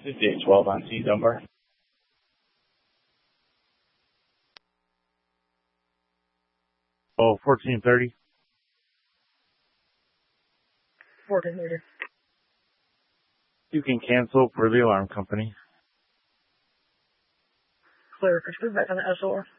5812 on C Dunbar. Oh, 1430. 1430. You can cancel for the alarm company. Clear for speed back on the SOR.